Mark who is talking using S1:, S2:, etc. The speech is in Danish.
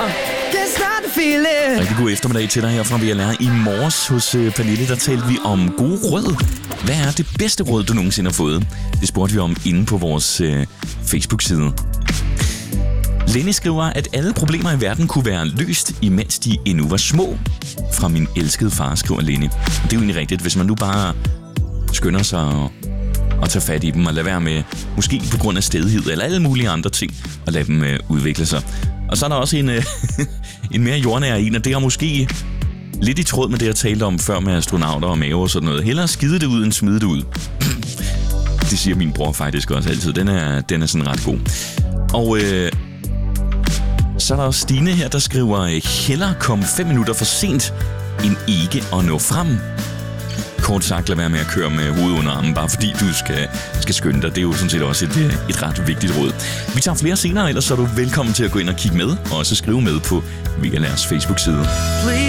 S1: Rigtig god eftermiddag til dig her fra VLR. I morges hos Pernille, der talte vi om gode råd. Hvad er det bedste råd, du nogensinde har fået? Det spurgte vi om inde på vores Facebook-side. Lenny skriver, at alle problemer i verden kunne være løst, imens de endnu var små. Fra min elskede far, skriver Lenny. Det er jo egentlig rigtigt, hvis man nu bare skynder sig og tage fat i dem og lade være med, måske på grund af stædighed eller alle mulige andre ting, og lade dem udvikle sig. Og så er der også en mere jordnær en, og det er måske lidt i tråd med det, jeg talte om før med astronauter og mave og sådan noget. Hellere skide det ud, end smide det ud. Det siger min bror faktisk også altid. Den er sådan ret god. Og så er der også Stine her, der skriver, hellere komme 5 minutter for sent, end ikke at nå frem. Kort sagt, lad være med at køre med hovedet under armen, bare fordi du skal skynde dig. Det er jo sådan set også et ret vigtigt råd. Vi tager flere senere, ellers så er du velkommen til at gå ind og kigge med, og også skrive med på VLR's Facebook-side.